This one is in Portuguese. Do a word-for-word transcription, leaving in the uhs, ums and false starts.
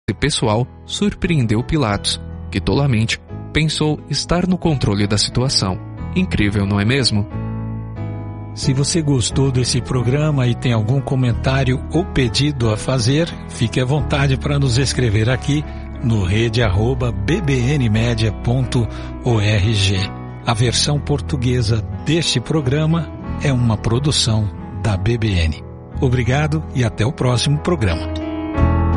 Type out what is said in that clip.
pessoal surpreendeu Pilatos, que tolamente pensou estar no controle da situação. Incrível, não é mesmo? Se você gostou desse programa e tem algum comentário ou pedido a fazer, fique à vontade para nos escrever aqui no rede arroba b b n media ponto org. A versão portuguesa deste programa é uma produção da B B N. Obrigado e até o próximo programa.